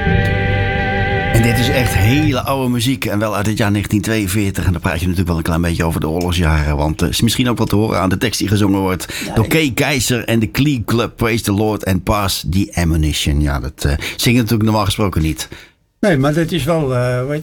En dit is echt hele oude muziek en wel uit het jaar 1942. En dan praat je natuurlijk wel een klein beetje over de oorlogsjaren. Want het is misschien ook wat te horen aan de tekst die gezongen wordt door Kay Keizer en de Glee Club. Praise the Lord and pass the ammunition. Ja, dat zingen natuurlijk normaal gesproken niet. Nee, maar dat is wel,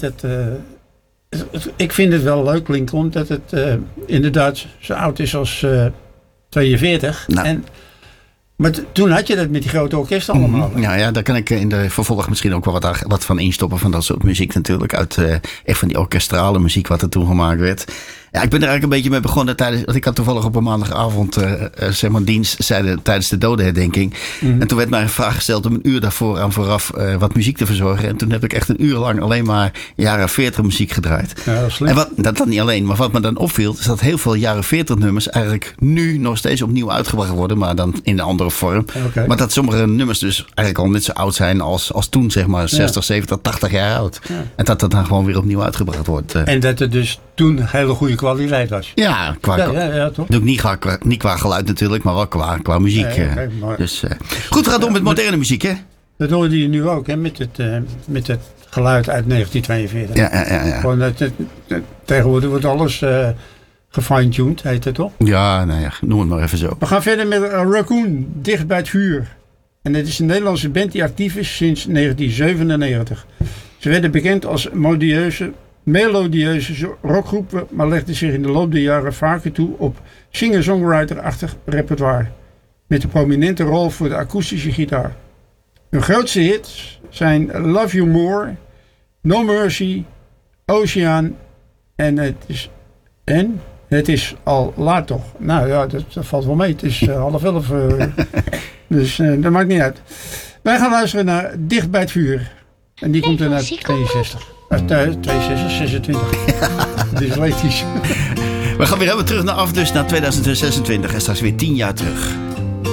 ik vind het wel leuk, Lincoln, dat het inderdaad zo oud is als 42. Nou. Maar toen had je dat met die grote orkesten allemaal. Ja, daar kan ik in de vervolg misschien ook wel wat van instoppen. Van dat soort muziek natuurlijk. Uit echt van die orkestrale muziek wat er toen gemaakt werd. Ja, ik ben er eigenlijk een beetje mee begonnen want ik had toevallig op een maandagavond zeg maar dienst tijdens de dodenherdenking. En toen werd mij een vraag gesteld om een uur daarvoor aan vooraf wat muziek te verzorgen. En toen heb ik echt een uur lang alleen maar jaren 40 muziek gedraaid. Ja, dat is slim. En dat dan niet alleen, maar wat me dan opviel is dat heel veel jaren 40 nummers eigenlijk nu nog steeds opnieuw uitgebracht worden, maar dan in een andere vorm. Okay. Maar dat sommige nummers dus eigenlijk al net zo oud zijn als toen, zeg maar 60, 70, 80 jaar oud. Ja. En dat dan gewoon weer opnieuw uitgebracht wordt. En dat het dus toen hele goede kwaliteit was. Ja, toch? Ook niet qua geluid natuurlijk, maar wel qua muziek. Okay, maar... Dus, goed, we gaan door met moderne muziek, hè? Dat hoorde je nu ook, hè? Met het geluid uit 1942. Ja. Gewoon tegenwoordig wordt alles gefine-tuned, heet het toch? Ja, nou ja, noem het maar even zo. We gaan verder met Raccoon, Dicht bij het vuur. En dit is een Nederlandse band die actief is sinds 1997. Ze werden bekend als melodieuze rockgroepen, maar legden zich in de loop der jaren vaker toe op singer-songwriter-achtig repertoire. Met een prominente rol voor de akoestische gitaar. Hun grootste hits zijn Love You More, No Mercy, Oceaan en het is al laat toch. Nou ja, dat valt wel mee. Het is 10:30. Dus dat maakt niet uit. Wij gaan luisteren naar Dicht bij het vuur. En die komt er naar 62. 26. Dyslektisch. We gaan weer terug naar 2026 en straks weer 10 jaar terug.